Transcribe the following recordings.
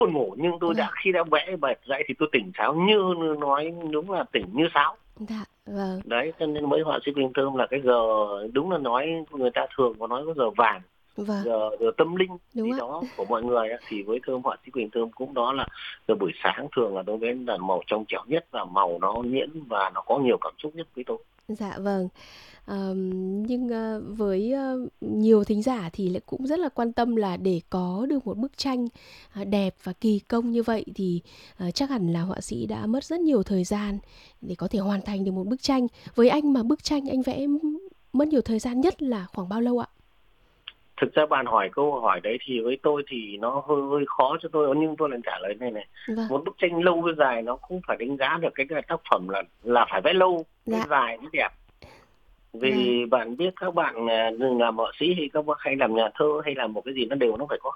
buồn ngủ nhưng tôi Vâng, khi đã vẽ bật dậy thì tôi tỉnh táo, như nói đúng là tỉnh như sáo. dạ, vâng, Đấy cho nên mới họa sĩ Quỳnh Thơm là cái giờ, đúng là nói người ta thường có nói có giờ vàng, vâng, giờ tâm linh đúng gì ạ. đó của mọi người á, thì với thơm họa sĩ Quỳnh Thơm cũng đó là giờ buổi sáng thường là đối với là màu trong trẻo nhất và màu nó nhuyễn và nó có nhiều cảm xúc nhất với tôi. Dạ vâng. Nhưng, với, nhiều thính giả thì lại cũng rất là quan tâm là để có được một bức tranh, đẹp và kỳ công như vậy thì, chắc hẳn là họa sĩ đã mất rất nhiều thời gian để có thể hoàn thành được một bức tranh. Với anh mà bức tranh anh vẽ mất nhiều thời gian nhất là khoảng bao lâu ạ? Thực ra bạn hỏi câu hỏi đấy thì với tôi thì nó hơi hơi khó cho tôi, nhưng tôi lại trả lời này này. Vâng, Một bức tranh lâu với dài nó không phải đánh giá được cái tác phẩm là phải vẽ lâu với dạ, dài với đẹp. vâng, Vì bạn biết các bạn đừng làm họa sĩ hay các bạn hay làm nhà thơ hay làm một cái gì nó đều nó phải có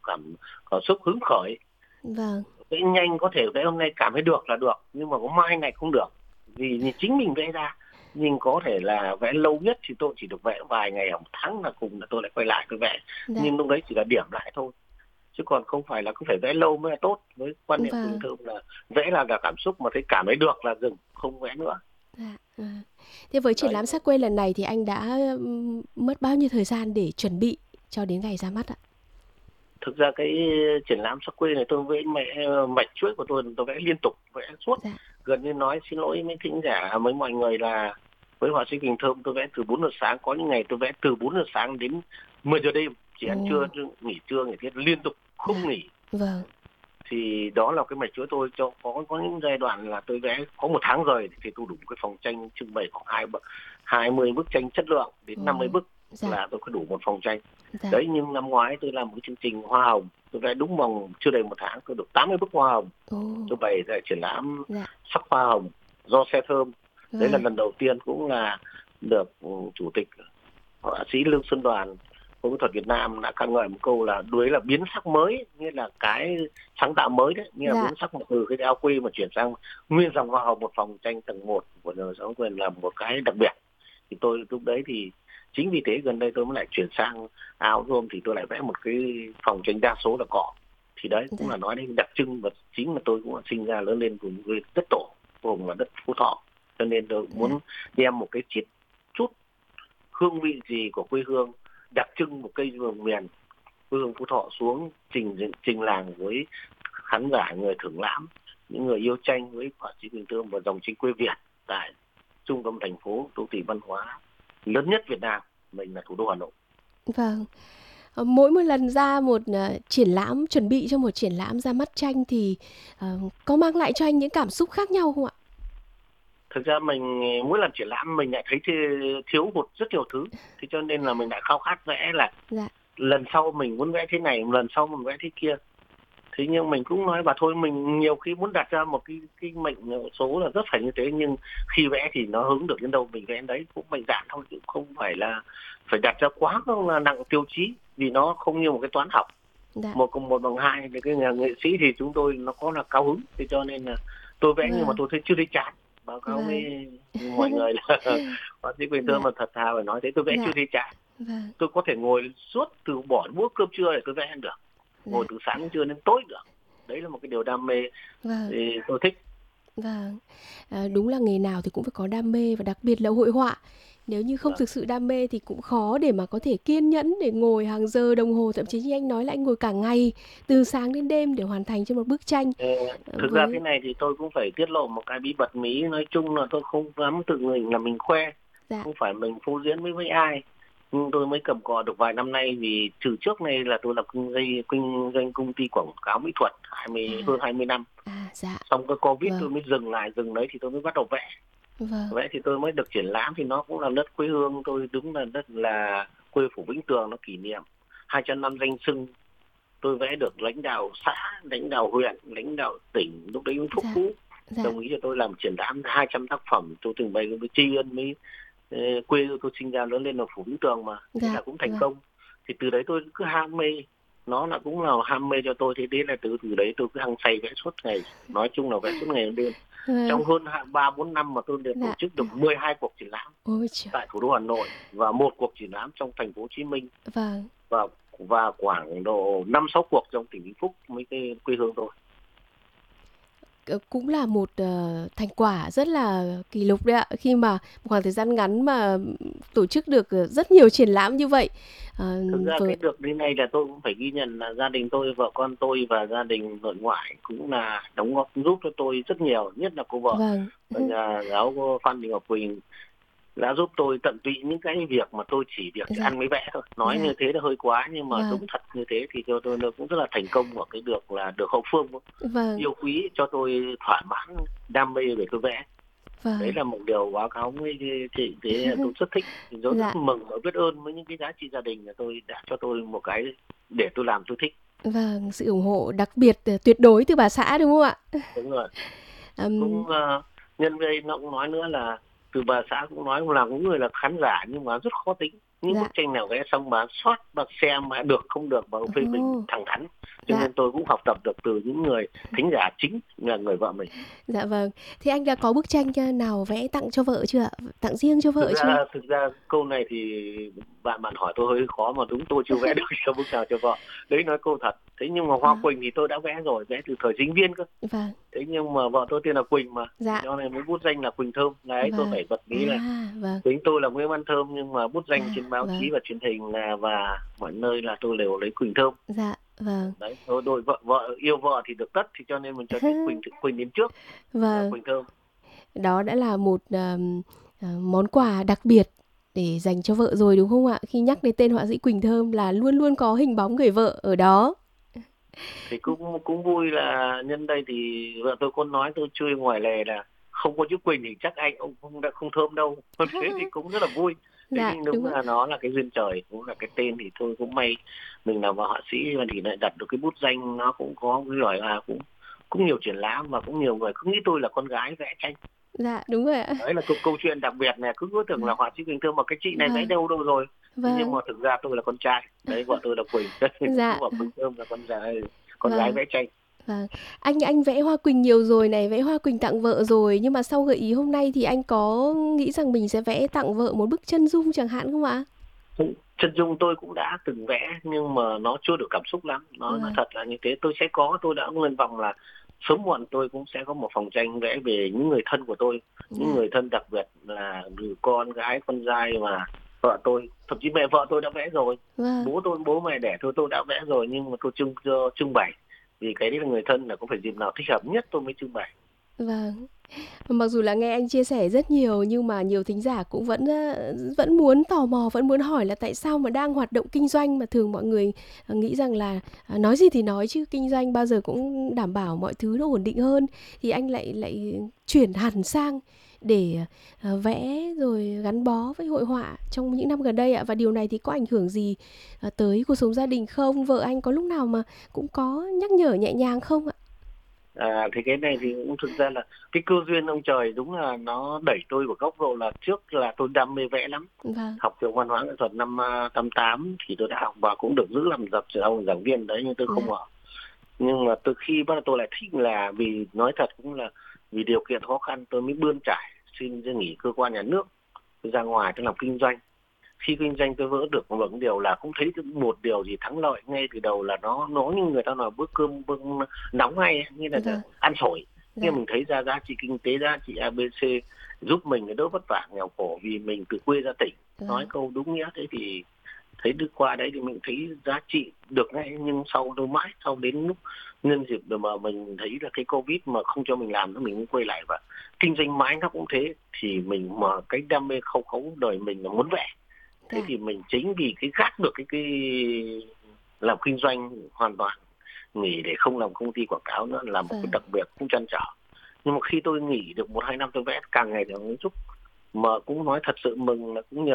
cảm xúc hứng khởi. vâng, Vẽ nhanh có thể vẽ hôm nay cảm thấy được là được, nhưng mà có mai này không được, vì chính mình vẽ ra. Nhưng có thể là vẽ lâu nhất thì tôi chỉ được vẽ vài ngày, một tháng là cùng là tôi lại quay lại tôi vẽ, dạ, nhưng lúc đấy chỉ là điểm lại thôi, chứ còn không phải là cứ phải vẽ lâu mới là tốt. Với quan niệm của Bình vâng, Thơm là vẽ là cảm xúc, mà thấy cảm thấy được là dừng, không vẽ nữa. dạ, Thế với triển Đấy, lãm Sắc quê lần này thì anh đã, mất bao nhiêu thời gian để chuẩn bị cho đến ngày ra mắt ạ? thực ra cái triển lãm sắc quê này tôi vẽ mạch chuỗi của tôi vẽ liên tục, vẽ suốt, Dạ, gần như nói xin lỗi mấy thính giả với mọi người là với họa sĩ Quỳnh Thơm tôi vẽ từ 4 giờ sáng, có những ngày tôi vẽ từ 4 giờ sáng đến 10 giờ đêm, chỉ ăn ồ, trưa nghỉ trưa nghỉ tiết liên tục không dạ, nghỉ. vâng, Thì đó là cái mạch chuỗi tôi, cho có những giai đoạn là tôi vẽ có một tháng rồi thì tôi đủ cái phòng tranh trưng bày khoảng 20 bức tranh chất lượng đến ồ, 50 bức dạ, là tôi có đủ một phòng tranh. dạ, Đấy, nhưng năm ngoái tôi làm một cái chương trình hoa hồng, tôi vẽ đúng vòng chưa đầy một tháng tôi được 80 bức hoa hồng, ồ, tôi bày tại triển lãm dạ, sắc hoa hồng do xe thơm. Đấy là vâng, lần đầu tiên cũng là được chủ tịch họa sĩ Lương Xuân Đoàn Hội mỹ thuật Việt Nam đã ca ngợi một câu là đuối là biến sắc mới, nghĩa là cái sáng tạo mới đấy, nghĩa là dạ, biến sắc một từ cái ao quê mà chuyển sang nguyên dòng hoa hồng một phòng tranh tầng một của đời sống quyền là một cái đặc biệt. Thì tôi lúc đấy thì chính vì thế gần đây tôi mới lại chuyển sang áo rôm, thì tôi lại vẽ một cái phòng tranh đa số là cỏ. Thì đấy cũng dạ, là nói đến đặc trưng, và chính là tôi cũng là sinh ra lớn lên vùng quê đất tổ, vùng là đất Phú Thọ, cho nên tôi dạ, muốn đem một cái chút hương vị gì của quê hương, đặc trưng một cây vườn miền quê hương Phú Thọ xuống trình trình làng với khán giả người thưởng lãm, những người yêu tranh với họa sĩ Quỳnh Thơm và dòng tranh quê Việt tại trung tâm thành phố, đô thị văn hóa lớn nhất Việt Nam, mình là thủ đô Hà Nội. vâng. Mỗi một lần ra một, triển lãm, chuẩn bị cho một triển lãm ra mắt tranh thì, có mang lại cho anh những cảm xúc khác nhau không ạ? Thực ra mình mỗi lần triển lãm mình lại thấy thiếu hụt rất nhiều thứ, thế cho nên là mình lại khao khát vẽ là Dạ, lần sau mình muốn vẽ thế này, lần sau mình vẽ thế kia. Thế nhưng mình cũng nói bà thôi, mình nhiều khi muốn đặt ra một cái mệnh số là rất phải như thế, nhưng khi vẽ thì nó hướng được đến đâu mình vẽ đến đấy, cũng mạnh dạn thôi, chứ không phải là phải đặt ra quá là nặng tiêu chí, vì nó không như một cái toán học dạ, một cộng một bằng hai. Thì cái nhà nghệ sĩ thì chúng tôi nó có là cao hứng, thế cho nên là tôi vẽ nhưng mà vâng, tôi thấy chưa thấy chán, báo cáo vâng. với mọi người là họa sĩ Quỳnh Thơm Dạ, mà thật thà phải nói thế, tôi vẽ chưa dạ, thấy chán. vâng, Tôi có thể ngồi suốt từ bỏ bữa cơm trưa để tôi vẽ được, ngồi dạ, từ sáng đến trưa đến tối được. Đấy là một cái điều đam mê, vâng, thì tôi thích. vâng. Đúng là nghề nào thì cũng phải có đam mê và đặc biệt là hội họa. Nếu như không Vâng. thực sự đam mê thì cũng khó để mà có thể kiên nhẫn để ngồi hàng giờ đồng hồ, thậm chí như anh nói là anh ngồi cả ngày, từ sáng đến đêm để hoàn thành cho một bức tranh. Ờ, thực ra thế Với này thì tôi cũng phải tiết lộ một cái bí mật mỹ, nói chung là tôi không dám tự mình là mình khoe, dạ, không phải mình phô diễn với ai, nhưng tôi mới cầm cò được vài năm nay, vì từ trước này là tôi là kinh doanh công ty quảng cáo mỹ thuật à, hơn 20 năm. dạ, Xong cái Covid vâng, tôi mới dừng lại, dừng đấy thì tôi mới bắt đầu vẽ. vâng, Vẽ thì tôi mới được triển lãm, thì nó cũng là đất quê hương tôi, đúng là đất là quê phủ Vĩnh Tường, nó kỷ niệm 200 năm danh xưng. Tôi vẽ được lãnh đạo xã, lãnh đạo huyện, lãnh đạo tỉnh, lúc đấy Phúc dạ, Phú dạ, đồng ý cho tôi làm triển lãm 200 tác phẩm, tôi trình bày với tri ân với quê tôi sinh ra lớn lên là phủ Vĩnh Tường mà, thế dạ, là cũng thành vâng, công. Thì từ đấy tôi cứ ham mê, nó là cũng là ham mê cho tôi, thế đấy là từ đấy tôi cứ hăng say vẽ suốt ngày, nói chung là vẽ suốt ngày đêm. vâng, Trong hơn 3 4 năm mà tôi được tổ dạ, chức được 12 cuộc triển lãm ôi trời, tại thủ đô Hà Nội và một cuộc triển lãm trong thành phố Hồ Chí Minh, vâng, và và khoảng độ 5-6 cuộc trong tỉnh Vĩnh Phúc với cái quê hương tôi. Cũng là một thành quả rất là kỷ lục đấy ạ. Khi mà một khoảng thời gian ngắn mà tổ chức được rất nhiều triển lãm như vậy. Thực ra Với cái được đến nay là tôi cũng phải ghi nhận là gia đình tôi, vợ con tôi và gia đình nội ngoại cũng là đóng góp giúp cho tôi rất nhiều, nhất là cô vợ vâng. và nhà giáo cô Phan Thị Ngọc Quỳnh đã giúp tôi tận tụy những cái việc mà tôi chỉ việc Dạ, ăn mới vẽ thôi. Nói dạ, như thế là hơi quá nhưng mà vâng, đúng thật như thế thì cho tôi nó cũng rất là thành công ở cái được là được hậu phương vâng, yêu quý cho tôi thỏa mãn đam mê về tôi vẽ. Đấy vâng. là một điều báo cáo với chị, thế là tôi rất thích, tôi rất Dạ, mừng và biết ơn với những cái giá trị gia đình là tôi đã cho tôi một cái để tôi làm tôi thích. vâng, sự ủng hộ đặc biệt tuyệt đối từ bà xã đúng không ạ? Đúng rồi. Ừm, Cũng nhân đây nó cũng nói nữa là từ bà xã cũng nói là những người là khán giả nhưng mà rất khó tính, những dạ, bức tranh nào vẽ xong bà soát bà xem mà được không được bà phê bình ồ, thẳng thắn, cho dạ, nên tôi cũng học tập được từ những người thính giả chính là người vợ mình. dạ vâng. Thì anh đã có bức tranh nào vẽ tặng cho vợ chưa ạ? Tặng riêng cho thực vợ chưa? ra thực ra câu này thì bạn bạn hỏi tôi hơi khó mà đúng tôi chưa vẽ được cho bức nào cho vợ, đấy nói câu thật. Thế nhưng mà Hoa À, Quỳnh thì tôi đã vẽ rồi, vẽ từ thời sinh viên cơ. vâng, Thế nhưng mà vợ tôi tên là Quỳnh mà, thì dạ, cho nên mới bút danh là Quỳnh Thơm đấy. Tôi vâng, phải bật mí là à, vâng, tính tôi là Nguyễn Văn Thơm nhưng mà bút danh trên báo vâng, chí và truyền hình là và mọi nơi là tôi đều lấy Quỳnh Thơm. dạ, vâng. Đấy đội vợ vợ yêu vợ thì được tất, thì cho nên mình cho chữ Quỳnh Quỳnh đến trước là Vâng, Quỳnh Thơm. đó đã là một món quà đặc biệt để dành cho vợ rồi đúng không ạ? Khi nhắc đến tên họa sĩ Quỳnh Thơm là luôn luôn có hình bóng người vợ ở đó. Thì cũng cũng vui là nhân đây thì vợ tôi có nói tôi chơi ngoài lề là không có chữ Quỳnh thì chắc anh ông không đã không thơm đâu. Thế thì cũng rất là vui. Thế Dạ, nhưng đúng đúng ạ. là nó là cái duyên trời, cũng là cái tên thì tôi cũng may mình là vợ họa sĩ mà thì lại đặt được cái bút danh, nó cũng có cái gọi là cũng cũng nhiều triển lãm và cũng nhiều người cứ nghĩ tôi là con gái vẽ tranh. Dạ, đúng rồi ạ. Đấy là câu chuyện đặc biệt này, cứ tưởng là họa sĩ Quỳnh Thơm mà cái chị này vẽ Vâng, đâu rồi. Thế nhưng vâng, mà thực ra tôi là con trai, đấy vợ tôi là Quỳnh. dạ, Vợ Quỳnh Thơm là con gái vâng, vẽ tranh. vâng. Anh vẽ hoa quỳnh nhiều rồi này, vẽ hoa quỳnh tặng vợ rồi, nhưng mà sau gợi ý hôm nay thì anh có nghĩ rằng mình sẽ vẽ tặng vợ một bức chân dung chẳng hạn không ạ? Chân dung tôi cũng đã từng vẽ nhưng mà nó chưa được cảm xúc lắm, nó nói Vâng, thật là như thế. Tôi đã nguyện vọng là sớm muộn tôi cũng sẽ có một phòng tranh vẽ về những người thân của tôi, những dạ, người thân đặc biệt là người con gái con trai mà vợ tôi, thậm chí mẹ vợ tôi đã vẽ rồi, vâng. bố mẹ đẻ tôi đã vẽ rồi, nhưng mà tôi trưng bày vì cái đấy là người thân, là có phải dịp nào thích hợp nhất tôi mới trưng bày. Vâng. Mặc dù là nghe anh chia sẻ rất nhiều nhưng mà nhiều thính giả cũng vẫn muốn tò mò, vẫn muốn hỏi là tại sao mà đang hoạt động kinh doanh mà thường mọi người nghĩ rằng là nói gì thì nói chứ kinh doanh bao giờ cũng đảm bảo mọi thứ nó ổn định hơn, thì anh lại lại chuyển hẳn sang để vẽ rồi gắn bó với hội họa trong những năm gần đây ạ. Và điều này thì có ảnh hưởng gì tới cuộc sống gia đình không? Vợ anh có lúc nào mà cũng có nhắc nhở nhẹ nhàng không ạ? Thì cái này thì cũng thực ra là cái cơ duyên ông trời, đúng là nó đẩy tôi vào góc độ là trước là tôi đam mê vẽ lắm. Vâng, Học trường văn hóa nghệ thuật năm 88 thì tôi đã học và cũng được giữ làm giảng viên đấy, nhưng tôi không dạ, ở. Nhưng mà từ khi bắt đầu tôi lại thích, là vì nói thật cũng là vì điều kiện khó khăn tôi mới bươn trải xin nghỉ cơ quan nhà nước, tôi ra ngoài tôi làm kinh doanh. Khi kinh doanh tôi vỡ được một điều là cũng thấy một điều gì thắng lợi ngay từ đầu, là nó như người ta nói bữa cơm bữa nóng ngay, như là vâng, ăn sổi. Nhưng dạ, mình thấy ra giá trị kinh tế, giá trị ABC giúp mình đỡ vất vả nghèo khổ vì mình từ quê ra tỉnh. Nói vâng, câu đúng nghĩa thế thì thấy được qua đấy thì mình thấy giá trị được ngay. Nhưng sau đến lúc nhân dịp mà mình thấy là cái Covid mà không cho mình làm nữa, mình cũng quay lại và kinh doanh mãi nó cũng thế. Thì mình mà cái đam mê khâu khấu đời mình là muốn vẽ. Thế dạ, thì mình chính vì cái gác được cái làm kinh doanh hoàn toàn, nghỉ để không làm công ty quảng cáo nữa là một cái vâng, đặc biệt cũng trăn trở. Nhưng mà khi tôi nghỉ được 1-2 năm tôi vẽ càng ngày càng giúp, mà cũng nói thật sự mừng là cũng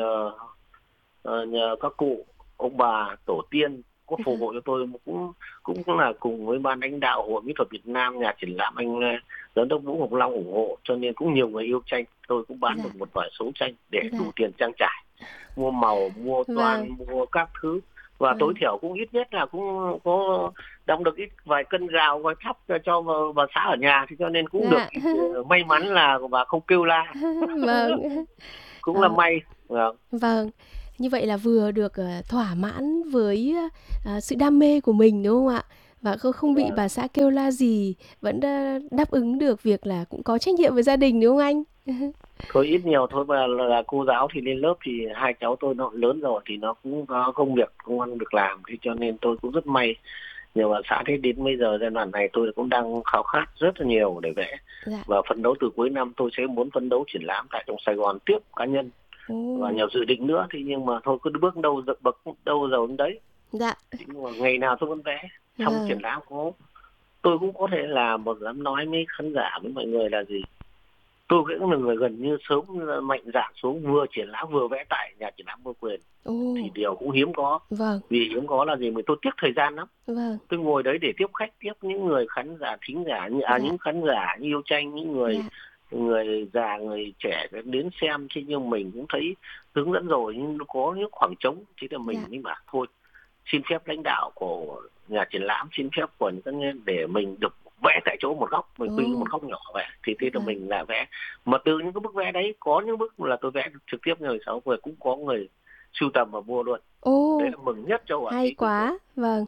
nhờ các cụ ông bà tổ tiên có phù vâng, hộ cho tôi, cũng cũng là cùng với ban lãnh đạo Hội Mỹ thuật Việt Nam, nhà triển lãm anh giám đốc Vũ Ngọc Long ủng hộ, cho nên cũng nhiều người yêu tranh. Tôi cũng bán dạ, được một vài số tranh để đủ dạ, tiền trang trải, mua màu, mua toan, vâng, mua các thứ, và tối vâng, thiểu cũng ít nhất là cũng có đong được ít vài cân gạo vài thóc cho bà xã ở nhà, thì cho nên cũng được dạ, ít, may mắn là và không kêu la. vâng, Cũng là ờ, may. Vâng. vâng. Như vậy là vừa được thỏa mãn với sự đam mê của mình đúng không ạ? Và không bị Và bà xã kêu la gì, vẫn đáp ứng được việc là cũng có trách nhiệm với gia đình đúng không anh? thôi ít nhiều thôi, và là cô giáo thì lên lớp thì hai cháu tôi nó lớn rồi thì nó cũng có công ăn việc làm, thì cho nên tôi cũng rất may. Nhưng mà xã thế đến bây giờ giai đoạn này tôi cũng đang khao khát rất là nhiều để vẽ, Dạ. và phấn đấu từ cuối năm tôi sẽ muốn phấn đấu triển lãm tại trong Sài Gòn tiếp cá nhân, Ồ. và nhiều dự định nữa. Thì nhưng mà thôi cứ bước đâu bậc đâu rồi đến đấy. Dạ. Nhưng mà ngày nào tôi vẫn vẽ. Trong triển Vâng. lãm tôi cũng có thể là một dám nói với khán giả với mọi người là gì, tôi cũng là người gần như sớm mạnh dạn xuống vừa triển lãm vừa vẽ tại nhà triển lãm Ngô Quyền, Ồ. thì điều cũng hiếm có. Vâng. Vì hiếm có là gì, mình tôi tiếc thời gian lắm. Vâng. Tôi ngồi đấy để tiếp khách, tiếp những người khán giả thính giả Dạ. những khán giả yêu tranh, những người Dạ. người già người trẻ đến xem. Thế nhưng mình cũng thấy hướng dẫn rồi nhưng nó có những khoảng trống, chỉ là mình Dạ. mới bảo thôi xin phép lãnh đạo của nhà triển lãm, xin phép của những để mình được vẽ tại chỗ một góc, mình quy Ồ. một góc nhỏ vậy thì thế là Vâng. mình là vẽ. Mà từ những cái bức vẽ đấy có những bức là tôi vẽ trực tiếp người sáu người, cũng có người sưu tầm và mua luôn. Đấy Ồ, là mừng nhất cho họa hay sĩ Quỳnh Thương. quá. Vâng.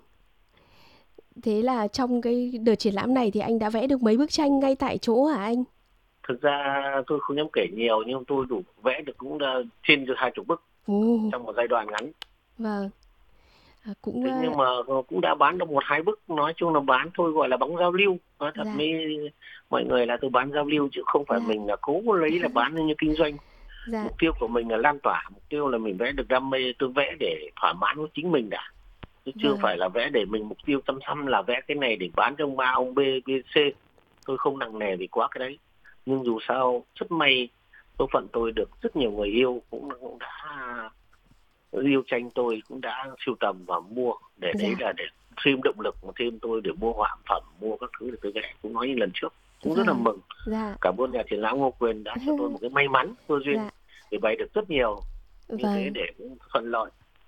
Thế là trong cái đợt triển lãm này thì anh đã vẽ được mấy bức tranh ngay tại chỗ hả anh? Thực ra tôi không dám kể nhiều nhưng tôi đủ vẽ được cũng là trên 20 bức Ồ. trong một giai đoạn ngắn. Vâng. Cũng Thế nhưng mà cũng đã bán được 1-2 bức, nói chung là bán thôi, gọi là bóng giao lưu. Nói thật dạ. với mọi người là tôi bán giao lưu chứ không phải Dạ. mình là cố lấy là bán như kinh doanh. Dạ. Mục tiêu của mình là lan tỏa, mục tiêu là mình vẽ được đam mê, tôi vẽ để thỏa mãn với chính mình đã, chứ chưa Vâng. phải là vẽ để mình mục tiêu chăm chăm là vẽ cái này để bán cho ông A ông B B C. Tôi không nặng nề vì quá cái đấy. Nhưng dù sao rất may số phận tôi được rất nhiều người yêu cũng đã yêu tranh tôi, cũng đã sưu tầm và mua, để đấy Dạ. là để thêm động lực mà thêm tôi để mua họa phẩm, mua các thứ để tôi vẽ. Cũng nói như lần trước, cũng rất là Vâng. mừng. Dạ. Cảm ơn nhà triển lãm Ngô Quyền đã cho tôi một cái may mắn cơ duyên Dạ. để bày được rất nhiều như thế, Vâng. để cũng thuận lợi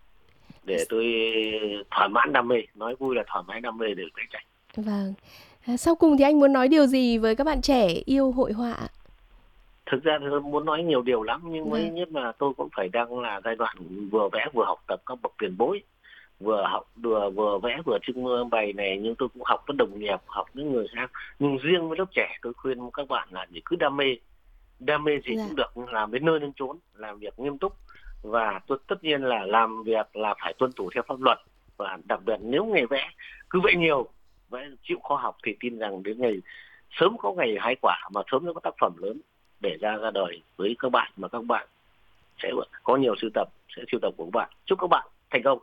để tôi thỏa mãn đam mê, nói vui là thỏa mãn đam mê để vẽ tranh. Vâng. Sau cùng thì anh muốn nói điều gì với các bạn trẻ yêu hội họa? Thực ra thì tôi muốn nói nhiều điều lắm, nhưng mới Vâng. nhất là tôi cũng phải đang là giai đoạn vừa vẽ vừa học tập các bậc tiền bối, vừa học vừa vẽ vừa trưng bày này, nhưng tôi cũng học với đồng nghiệp, học với người khác. Nhưng riêng với lớp trẻ tôi khuyên các bạn là chỉ cứ đam mê gì Dạ. cũng được, làm đến nơi đến chốn, làm việc nghiêm túc, và tất nhiên là làm việc là phải tuân thủ theo pháp luật. Và đặc biệt nếu ngày vẽ cứ vẽ nhiều, vẽ chịu khó học thì tin rằng đến ngày sớm có ngày hái quả, mà sớm có tác phẩm lớn để ra đời với các bạn, mà các bạn sẽ có nhiều sưu tập, sẽ sưu tập của các bạn. Chúc các bạn thành công.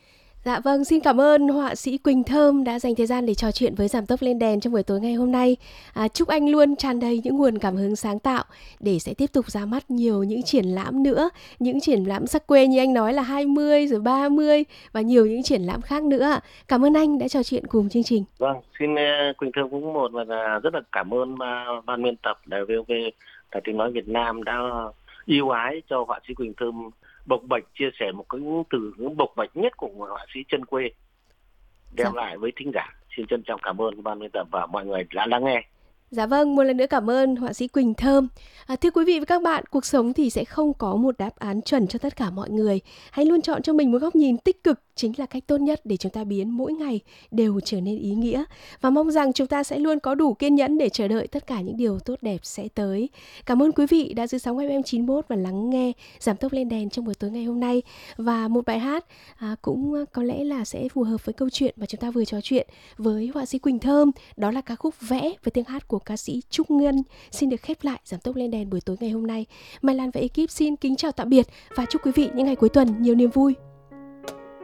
Dạ vâng, xin cảm ơn họa sĩ Quỳnh Thơm đã dành thời gian để trò chuyện với Giảm tốc lên đèn trong buổi tối ngày hôm nay. Chúc anh luôn tràn đầy những nguồn cảm hứng sáng tạo để sẽ tiếp tục ra mắt nhiều những triển lãm nữa, những triển lãm sắc quê như anh nói là 20 rồi 30 và nhiều những triển lãm khác nữa. Cảm ơn anh đã trò chuyện cùng chương trình. Vâng, xin Quỳnh Thơm cũng rất là cảm ơn ban biên tập Đài VOV, Đài Tiếng nói Việt Nam đã yêu ái cho họa sĩ Quỳnh Thơm bộc bạch, chia sẻ một cái từ ngữ bộc bạch nhất của một họa sĩ chân quê đem lại với thính giả. Xin trân trọng cảm ơn ban biên tập và mọi người đã lắng nghe. Dạ vâng, một lần nữa cảm ơn họa sĩ Quỳnh Thơm. Thưa quý vị và các bạn, cuộc sống thì sẽ không có một đáp án chuẩn cho tất cả mọi người. Hãy luôn chọn cho mình một góc nhìn tích cực chính là cách tốt nhất để chúng ta biến mỗi ngày đều trở nên ý nghĩa. Và mong rằng chúng ta sẽ luôn có đủ kiên nhẫn để chờ đợi tất cả những điều tốt đẹp sẽ tới. Cảm ơn quý vị đã giữ sóng FM 91 và lắng nghe Giảm tốc lên đèn trong buổi tối ngày hôm nay. Và một bài hát cũng có lẽ là sẽ phù hợp với câu chuyện mà chúng ta vừa trò chuyện với họa sĩ Quỳnh Thơm. Đó là ca khúc Vẽ với tiếng hát của ca sĩ Trúc Ngân. Xin được khép lại Giảm tốc lên đèn buổi tối ngày hôm nay. Mai Lan và ekip xin kính chào tạm biệt và chúc quý vị những ngày cuối tuần nhiều niềm vui.